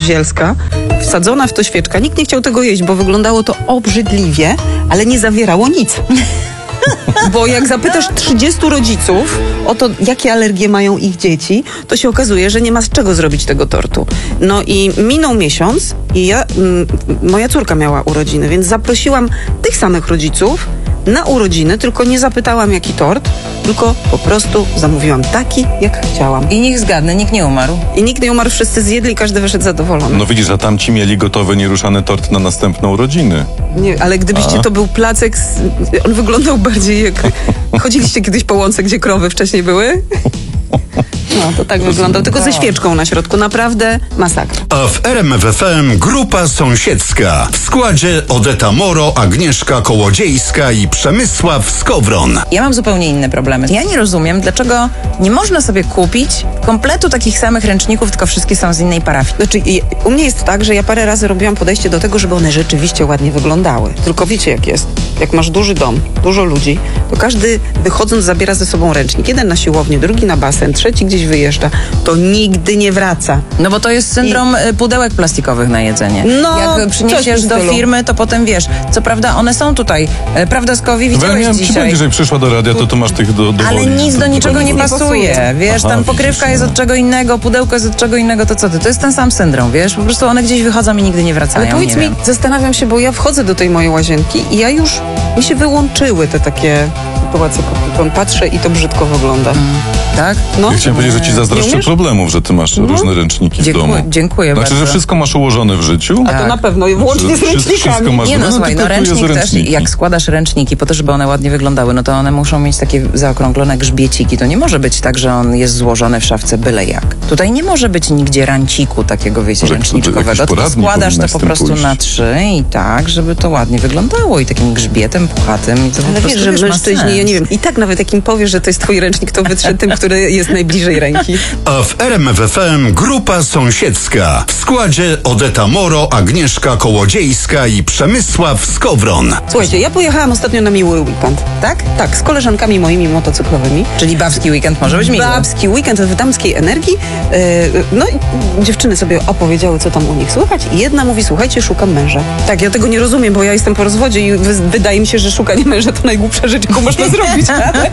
zielska, wsadzona w to świeczka. Nikt nie chciał tego jeść, bo wyglądało to obrzydliwie, ale nie zawierało nic. Bo jak zapytasz 30 rodziców o to, jakie alergie mają ich dzieci, to się okazuje, że nie ma z czego zrobić tego tortu. No i minął miesiąc i moja córka miała urodziny, więc zaprosiłam tych samych rodziców na urodziny, tylko nie zapytałam, jaki tort, tylko po prostu zamówiłam taki, jak chciałam. I niech zgadnę, nikt nie umarł. I nikt nie umarł, wszyscy zjedli i każdy wyszedł zadowolony. No widzisz, a tamci mieli gotowy, nieruszany tort na następną urodziny. Nie, ale gdybyście to był placek, on wyglądał bardziej jak... Chodziliście kiedyś po łące, gdzie krowy wcześniej były? No, to tak wyglądał, tylko ze świeczką na środku. Naprawdę masakra. A w RMF FM grupa sąsiedzka. W składzie Odeta Moro, Agnieszka Kołodziejska i Przemysław Skowron. Ja mam zupełnie inne problemy. Ja nie rozumiem, dlaczego nie można sobie kupić kompletu takich samych ręczników, tylko wszystkie są z innej parafii. Znaczy, u mnie jest tak, że ja parę razy robiłam podejście do tego, żeby one rzeczywiście ładnie wyglądały. Tylko wiecie, jak jest. Jak masz duży dom, dużo ludzi, to każdy wychodząc zabiera ze sobą ręcznik. Jeden na siłownię, drugi na basen, trzeci gdzieś wyjeżdża. To nigdy nie wraca. No bo to jest syndrom pudełek plastikowych na jedzenie. No, jak przyniesiesz do firmy, to potem wiesz, co prawda one są tutaj. Prawda, Skowi, widziałeś Ja dzisiaj. jeżeli przyszła do radia, to masz tych do Ale woli, nic do niczego nie pasuje. pasuje. Wiesz, Aha, tam pokrywka widzisz, jest od czego innego, pudełko jest od czego innego, to co ty? To jest ten sam syndrom, wiesz? Po prostu one gdzieś wychodzą i nigdy nie wracają. Ale powiedz nie mi, wiem. zastanawiam się, bo ja wchodzę do tej mojej łazienki i ja już, mi się wyłączyły te takie sytuacje, pod patrzę i to brzydko wygląda. Tak? No. Ja chciałem powiedzieć, że ci Nie zazdroszczę umiesz? problemów, że ty masz różne ręczniki w domu. Dziękuję Znaczy, bardzo. że wszystko masz ułożone w życiu? A to na pewno, włącznie z Wszystko ręcznikami. masz Nie no, zrobione, słuchaj, tylko no tu jest ręcznik też, ręczniki. jak składasz ręczniki po to, żeby one ładnie wyglądały, no to one muszą mieć takie zaokrąglone grzbieciki. To nie może być tak, że on jest złożony w szafce byle jak. Tutaj nie może być nigdzie ranciku takiego, wiecie, Może ręczniczkowego. jakiś Tylko poradnik składasz to powinnaś z po tym prostu pójść. na 3 i tak, żeby to ładnie wyglądało i takim grzbietem puchatym i to po Ale prostu, wiesz, że wiesz, ma mężczyźni, sens. ja nie wiem, i tak nawet jak im powiesz, że to jest twój ręcznik, to wytrze tym, który jest najbliżej ręki. A w RMF FM grupa sąsiedzka. W składzie Odeta Moro, Agnieszka Kołodziejska i Przemysław Skowron. Słuchajcie, ja pojechałam ostatnio na miły weekend. Tak? Tak, z koleżankami moimi motocyklowymi. Czyli babski weekend może być miły. Babski weekend w damskiej energii. No i dziewczyny sobie opowiedziały, co tam u nich słychać. I jedna mówi, słuchajcie, szukam męża. Tak, ja tego nie rozumiem, bo ja jestem po rozwodzie i wydaje mi się, że szukanie męża to najgłupsza rzecz, jaką można zrobić.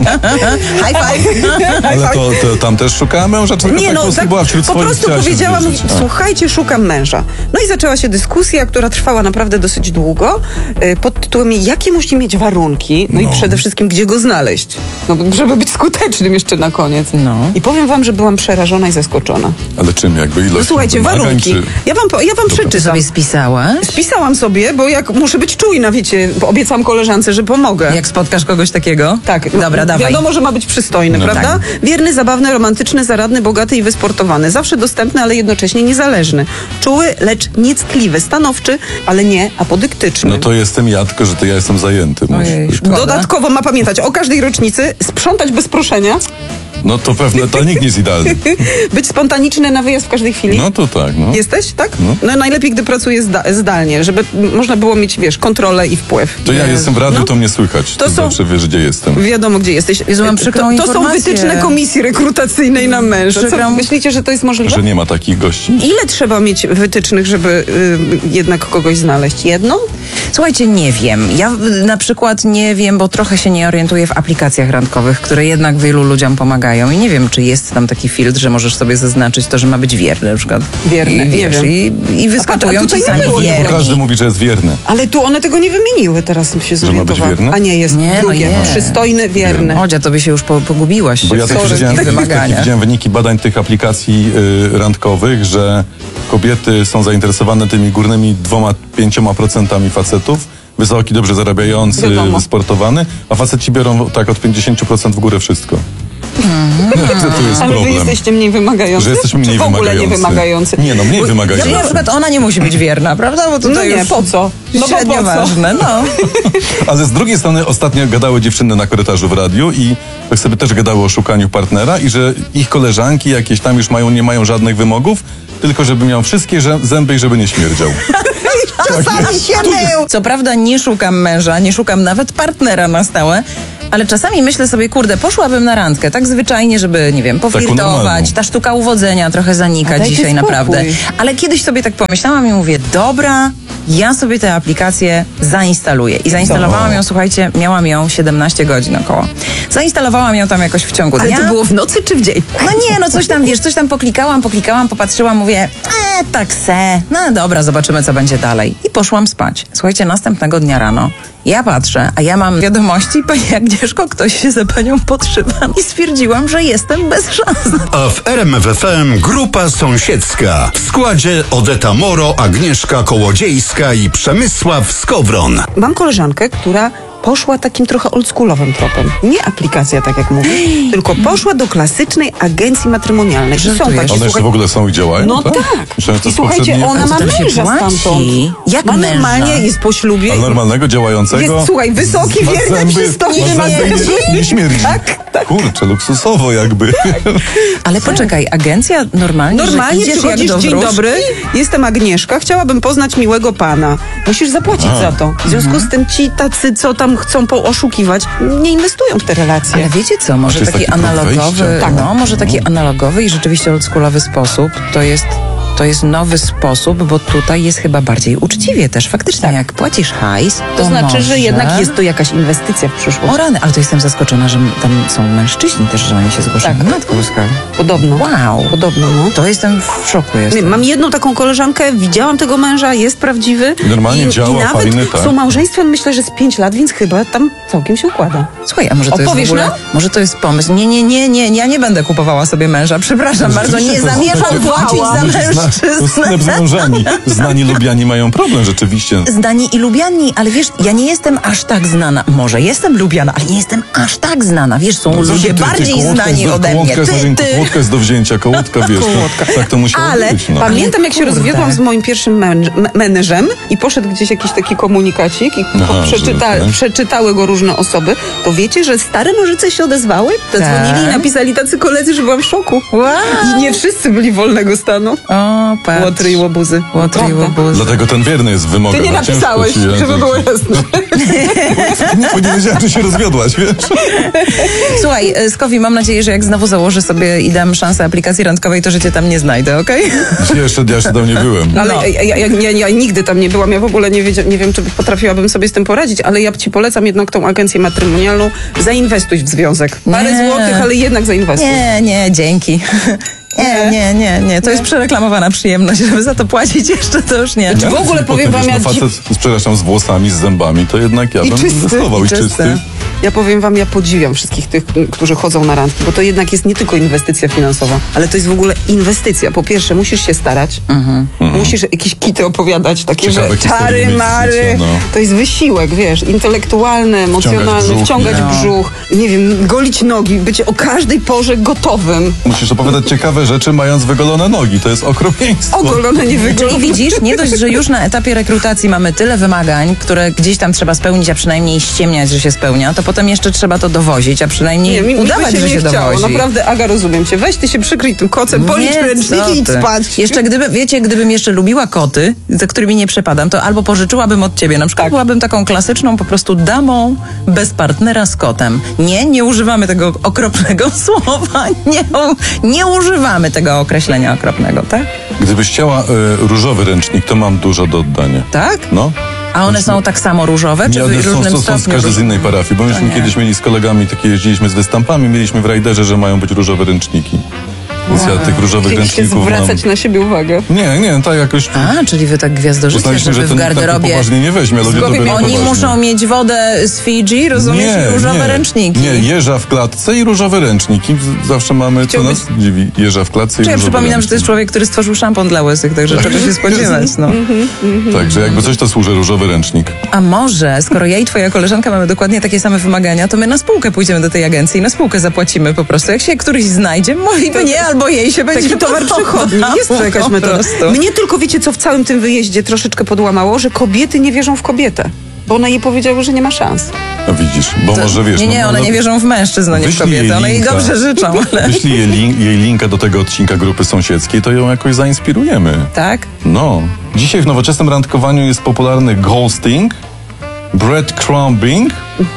High five! Ale to tam też szukałem męża, czy Nie, tak no tak była wśród po swoich, prostu chciała się powiedziałam, zbliżyć? A. słuchajcie, szukam męża. No i zaczęła się dyskusja, która trwała naprawdę dosyć długo, pod tytułem, jakie musi mieć warunki, no i przede wszystkim, gdzie go znaleźć. No, żeby być skutecznym jeszcze na koniec. No. I powiem wam, że byłam przerażona i zaskoczona. Ale czym? Jakby ilość No słuchajcie, wymagań, warunki. czy... Ja wam przeczytam. Sobie spisałaś? Spisałam sobie, bo jak muszę być czujna, wiecie, bo obiecałam koleżance, że pomogę. Jak spotkasz kogoś takiego? Tak. Dobra, dawaj. Wiadomo, że ma być przystojny, No prawda? tak. Wierny, zabawny, romantyczny, zaradny, bogaty i wysportowany. Zawsze dostępny, ale jednocześnie niezależny. Czuły, lecz nieckliwy. Stanowczy, ale nie apodyktyczny. No to jestem ja, tylko że to ja jestem zajęty. Ojej, Musisz- szkoda. Dodatkowo ma pamiętać o każdej rocznicy, sprzątać bez proszenia, No to pewne, to nikt nie jest idealny. być spontaniczny na wyjazd w każdej chwili. No to tak, no. Jesteś, tak? No najlepiej, gdy pracuje zdalnie, żeby można było mieć, wiesz, kontrolę i wpływ. To ja jestem w radiu, No. to mnie słychać. To To są- zawsze wiesz, gdzie jestem. Wiadomo, gdzie jesteś. Jezu, mam przykrą to są informację. wytyczne komisji rekrutacyjnej na męża. Co, Przykrą- myślicie, że to jest możliwe? Że nie ma takich gości? Ile trzeba mieć wytycznych, żeby jednak kogoś znaleźć? Jedną? Słuchajcie, nie wiem. Ja na przykład nie wiem, bo trochę się nie orientuję w aplikacjach randkowych, które jednak wielu ludziom pomagają i nie wiem, czy jest tam taki filtr, że możesz sobie zaznaczyć to, że ma być wierny na przykład. Wierny, I, nie wiesz, wiem. I wyskakują A ci tutaj sami nie było, Bo każdy wierni. mówi, że jest wierny. Ale tu one tego nie wymieniły, teraz się ma być zorientowałam. wierny? A nie, jest Nie, no drugie. jest. Przystojny, wierny. Odzia, tobie się już pogubiłaś Bo ja w tak tych widziałem, wszystkich wymaganiach. widziałem wyniki badań tych aplikacji randkowych, że kobiety są zainteresowane tymi górnymi 2-5% facetów. Wysoki, dobrze zarabiający, Wiadomo. wysportowany, a faceci biorą tak od 50% w górę wszystko. To tu jest Ale wy problem. jesteście mniej wymagający? Że jesteśmy mniej Czy w ogóle nie wymagający. wymagający? Nie no, mniej wymagający. Ja na przykład ona nie musi być wierna, prawda? Bo No tutaj nie, już po co? No bo średnio po co? ważne, no. Ale z drugiej strony ostatnio gadały dziewczyny na korytarzu w radiu i tak sobie też gadały o szukaniu partnera i że ich koleżanki jakieś tam już nie mają żadnych wymogów, tylko żeby miał wszystkie zęby i żeby nie śmierdział. Co prawda nie szukam męża, nie szukam nawet partnera na stałe, Ale czasami myślę sobie, kurde, poszłabym na randkę, tak zwyczajnie, żeby, nie wiem, poflirtować, normalną. ta sztuka uwodzenia trochę zanika A dajcie dzisiaj spokój. naprawdę. Ale kiedyś sobie tak pomyślałam i mówię, dobra, ja sobie tę aplikację zainstaluję. I zainstalowałam ją, słuchajcie, miałam ją 17 godzin około. Zainstalowałam ją tam jakoś w ciągu Ale dnia. to było w nocy czy w dzień? No nie, no coś tam, wiesz, coś tam poklikałam, popatrzyłam, mówię, tak se, no dobra, zobaczymy, co będzie dalej. I poszłam spać. Słuchajcie, następnego dnia rano ja patrzę, a ja mam wiadomości, pani Agnieszko, ktoś się za panią podszywa. I stwierdziłam, że jestem bez szans. A w RMF FM Grupa Sąsiedzka. W składzie Odeta Moro, Agnieszka Kołodziejska i Przemysław Skowron. Mam koleżankę, która poszła takim trochę oldschoolowym tropem. Nie aplikacja, tak jak mówię, tylko poszła do klasycznej agencji matrymonialnej. I są Żartujesz. takie, One jeszcze w ogóle są i działają? No tak. Myślałem, że to I z słuchajcie, poprzedniej- ona Ale ma to tam się męża płaci. stamtąd. Jak ma męża? normalnie, jest po ślubie. Ale normalnego, działającego? Jest, słuchaj, wysoki, Ma wierny, zęby, przystojny, ma zęby, ma nie śmierdzi. Tak, tak. Kurczę, luksusowo jakby. Ale poczekaj, agencja normalnie, Normalnie że idziesz przychodzisz, jak do dzień wróżki? dobry, jestem Agnieszka, chciałabym poznać miłego pana. Musisz zapłacić za to. W związku z tym ci tacy, co tam chcą oszukiwać, nie inwestują w te relacje. Ale wiecie co, może To jest taki taki próg analogowy, wejścia. no, może taki analogowy i rzeczywiście oldschoolowy sposób, to jest nowy sposób, bo tutaj jest chyba bardziej uczciwie też. Faktycznie, jak płacisz hajs, To znaczy, może... że jednak jest to jakaś inwestycja w przyszłość. O rany, ale to jestem zaskoczona, że tam są mężczyźni też, że oni się zgłaszają. Tak. Matko Boska. Podobno. Wow. Podobno, no. To jestem w szoku. Nie, Jestem. mam jedną taką koleżankę, widziałam tego męża, jest prawdziwy. Normalnie działa, i nawet fajny, tak. są małżeństwem, myślę, że z 5 lat, więc chyba tam całkiem się układa. Słuchaj, a może to jest w Opowiesz ogóle... nam? Może to jest pomysł. Nie, ja nie będę kupowała sobie męża. Przepraszam bardzo, nie Rzeczywiście, to jest zamierzam takie- płacić za To jest mężczyznę. sklep z mężami. Znani lubiani mają problem rzeczywiście. Znani i lubiani, ale wiesz, ja nie jestem aż tak znana. Może jestem lubiana, ale nie jestem aż tak znana. Wiesz, są ludzie bardziej znani ode mnie. Kołódka jest na rynku, Ty. kołódka jest do wzięcia, kołódka, wiesz, tak to musiało Ale być. No. pamiętam, jak się Kurde. rozwiodłam z moim pierwszym menedżem i poszedł gdzieś jakiś taki komunikacik i Aha, że tak. przeczytały go różne osoby, to wiecie, że stare nożyce się odezwały? Zadzwonili i napisali tacy koledzy, że byłam w szoku. Wow. I nie wszyscy byli wolnego stanu. O, patrz. Łotry i łobuzy. Łotry i Prawda. łobuzy. Dlatego ten wierny jest wymogany. Ty nie Ciężko napisałeś, ci, żeby było jasne. Bo nie wiedziałem, że się rozwiodłaś, wiesz? Słuchaj, Skowi, mam nadzieję, że jak znowu założę sobie i dam szansę aplikacji randkowej, to że cię tam nie znajdę, okej? Ja jeszcze tam nie byłem. Ale No. ja nigdy tam nie byłam. Ja w ogóle nie wiem, czy potrafiłabym sobie z tym poradzić, ale ja ci polecam jednak tą agencję matrymonialną. Zainwestuj w związek. Parę Nie. złotych, ale jednak zainwestuj. Nie, dzięki. Nie. To jest przereklamowana przyjemność, żeby za to płacić jeszcze, to już nie. w ogóle powiem wam, ja facet, przepraszam, z włosami, z zębami, to jednak ja I bym czysty, inwestował i czysty. czysty. Ja powiem wam, ja podziwiam wszystkich tych, którzy chodzą na randki, bo to jednak jest nie tylko inwestycja finansowa, ale to jest w ogóle inwestycja. Po pierwsze, musisz się starać, musisz jakieś kity opowiadać, takie, Ciekawe że historie czary, mieć mary, życia, no. to jest wysiłek, wiesz, intelektualny, emocjonalny, brzuch, wciągać nie? brzuch, nie wiem, golić nogi, być o każdej porze gotowym. Musisz opowiadać ciekawe rzeczy, mając wygolone nogi. To jest okropieństwo. Ogolone, nie Czyli wygląda. widzisz, nie dość, że już na etapie rekrutacji mamy tyle wymagań, które gdzieś tam trzeba spełnić, a przynajmniej ściemniać, że się spełnia, to potem jeszcze trzeba to dowozić, a przynajmniej Mi by udawać, się że nie się chciało. dowozi. Naprawdę, Aga, rozumiem cię. Weź ty się przykryj tym kocem, policz Nie, ręczniki co i idź ty. spać. Jeszcze gdybym jeszcze lubiła koty, za którymi nie przepadam, to albo pożyczyłabym od ciebie. Na przykład Tak. byłabym taką klasyczną po prostu damą bez partnera z kotem. Nie używamy tego okropnego słowa. Nie używamy tego określenia okropnego, tak? Gdybyś chciała różowy ręcznik, to mam dużo do oddania. Tak? No. A one są tak samo różowe, czy Nie, w one różnym są z stopniu? każdej z innej parafii, bo myśmy nie. kiedyś mieli z kolegami, takie jeździliśmy z występami, mieliśmy w rajderze, że mają być różowe ręczniki. Więc ja tych różowych Chcieliście ręczników zwracać na siebie uwagę. Nie, tak jakoś A, czyli wy tak gwiazdożycie, uznaliśmy, że żeby w ten tak garderobie... poważnie nie weźmie, a ludzie to Zgowie, biorą Oni poważnie. muszą mieć wodę z Fidżi, rozumiesz, i różowe ręczniki. Nie, jeża w klatce i różowe ręczniki. Zawsze mamy, co nas dziwi, jeża w klatce i Czy ja różowe przypominam, że to jest ręczniki. człowiek, który stworzył szampon dla łysych, także czego się spodziewać, no. Także jakby coś, to służy różowy ręcznik. A może, skoro ja i twoja koleżanka mamy dokładnie takie same wymagania, to my na spółkę pójdziemy do tej agencji i na spółkę zapłacimy po prostu. Jak się któryś znajdzie, może mnie albo jej się będzie Taki towar przychodni. Jest to jakaś po metoda. prostu. Mnie tylko, wiecie, co w całym tym wyjeździe troszeczkę podłamało, że kobiety nie wierzą w kobietę. Bo one jej powiedziały, że nie ma szans. No widzisz, bo może wiesz... Nie, one nie wierzą w mężczyzn, no nie w wyślij jej kobiety. One jej linka. dobrze życzą, ale... Wyślij jej linka do tego odcinka Grupy Sąsiedzkiej, to ją jakoś zainspirujemy. Tak? No. Dzisiaj w nowoczesnym randkowaniu jest popularny ghosting, breadcrumbing,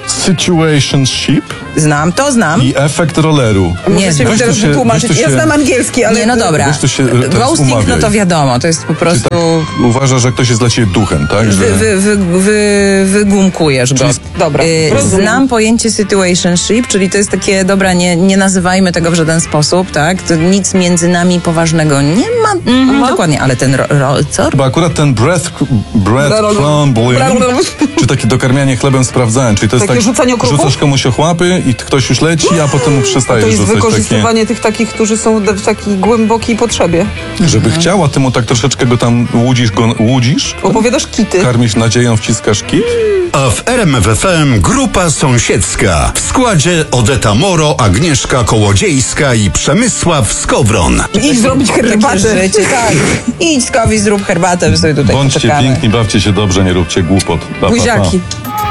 situationship Znam. i efekt rolleru. Nie Możecie znam. mi Weź teraz to się- wytłumaczyć. weź to się- Ja znam angielski, ale... Nie, no dobra. Weź to się teraz Ghosting, no umawiaj. to wiadomo, to jest po Czy prostu... tak uważasz, że ktoś jest dla ciebie duchem, tak? Że... Wygumkujesz go. Dobra, rozumiem. Znam pojęcie situationship, czyli to jest takie, dobra, nie nazywajmy tego w żaden sposób, tak? To nic między nami poważnego nie ma. Dokładnie, ale ten co? Bo akurat ten breadcrumbing, czy takie dokarmianie chlebem sprawdzałem, czyli to jest Takie tak, rzucanie okruchów? rzucasz komuś ochłapy i ktoś już leci, a potem mu przestajesz To jest rzucać wykorzystywanie tych takich, którzy są w takiej głębokiej potrzebie. żeby chciał, a ty mu tak troszeczkę go tam łudzisz, Opowiadasz kity. karmisz nadzieją, wciskasz kit. A w RMF FM Grupa Sąsiedzka. W składzie Odeta Moro, Agnieszka Kołodziejska i Przemysław Skowron. Idź zrobić Takie herbatę. życie, tak. Idź, Skowi, zrób herbatę, wy sobie tutaj Bądźcie poczekamy. piękni, bawcie się dobrze, nie róbcie głupot. Pa, pa, pa. Buziaki.